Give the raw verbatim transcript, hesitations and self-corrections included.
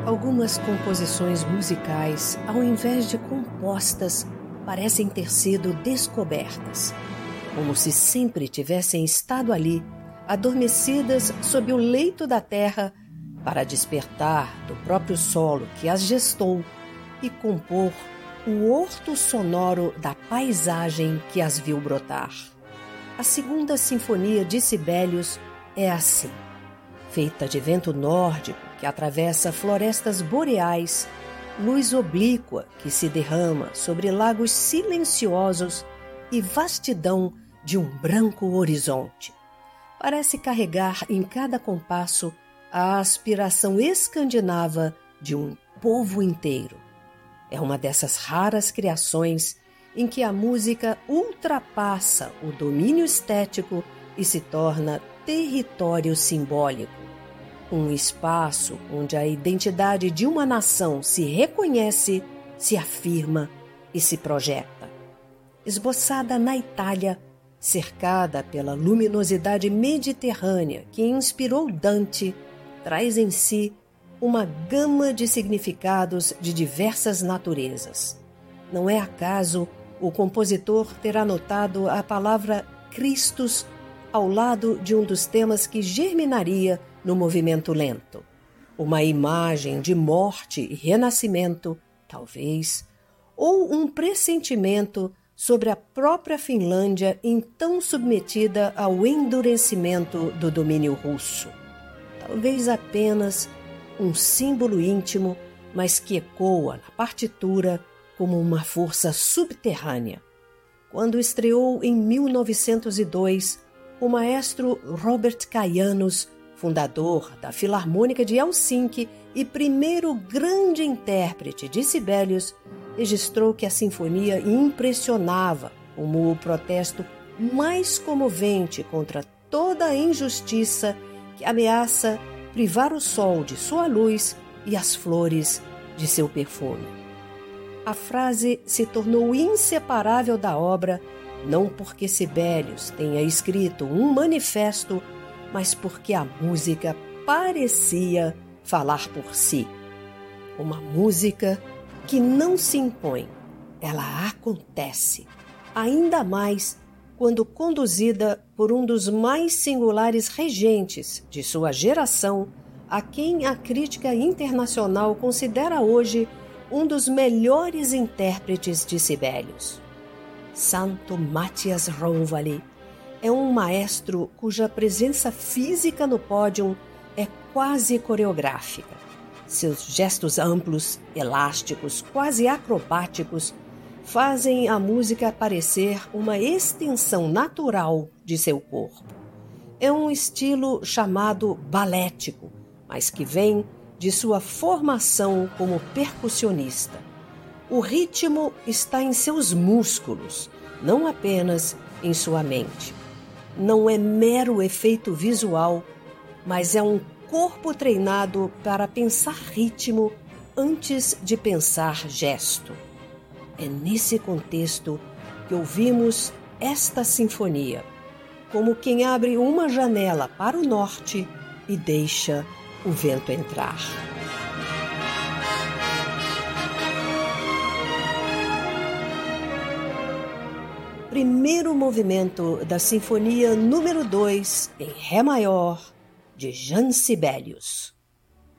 Algumas composições musicais, ao invés de compostas, parecem ter sido descobertas, como se sempre tivessem estado ali, adormecidas sob o leito da terra, para despertar do próprio solo que as gestou e compor o horto sonoro da paisagem que as viu brotar. A segunda sinfonia de Sibelius é assim, feita de vento nórdico que atravessa florestas boreais, luz oblíqua que se derrama sobre lagos silenciosos e vastidão de um branco horizonte. Parece carregar em cada compasso a aspiração escandinava de um povo inteiro. É uma dessas raras criações em que a música ultrapassa o domínio estético e se torna território simbólico. Um espaço onde a identidade de uma nação se reconhece, se afirma e se projeta. Esboçada na Itália, cercada pela luminosidade mediterrânea que inspirou Dante, traz em si uma gama de significados de diversas naturezas. Não é acaso o compositor ter anotado a palavra Christus ao lado de um dos temas que germinaria no movimento lento. Uma imagem de morte e renascimento, talvez, ou um pressentimento sobre a própria Finlândia então submetida ao endurecimento do domínio russo. Talvez apenas um símbolo íntimo, mas que ecoa na partitura como uma força subterrânea. Quando estreou em mil novecentos e dois, o maestro Robert Kajanus, fundador da Filarmônica de Helsinki e primeiro grande intérprete de Sibelius, registrou que a sinfonia impressionava como o protesto mais comovente contra toda a injustiça que ameaça privar o sol de sua luz e as flores de seu perfume. A frase se tornou inseparável da obra, não porque Sibelius tenha escrito um manifesto, mas porque a música parecia falar por si. Uma música que não se impõe, ela acontece, ainda mais quando conduzida por um dos mais singulares regentes de sua geração, a quem a crítica internacional considera hoje um dos melhores intérpretes de Sibelius. Santo Matthias Rouvali é um maestro cuja presença física no pódio é quase coreográfica. Seus gestos amplos, elásticos, quase acrobáticos, fazem a música parecer uma extensão natural de seu corpo. É um estilo chamado balético, mas que vem de sua formação como percussionista. O ritmo está em seus músculos, não apenas em sua mente. Não é mero efeito visual, mas é um corpo treinado para pensar ritmo antes de pensar gesto. É nesse contexto que ouvimos esta sinfonia, como quem abre uma janela para o norte e deixa o vento entrar. Primeiro movimento da Sinfonia número dois em Ré maior, de Jean Sibelius.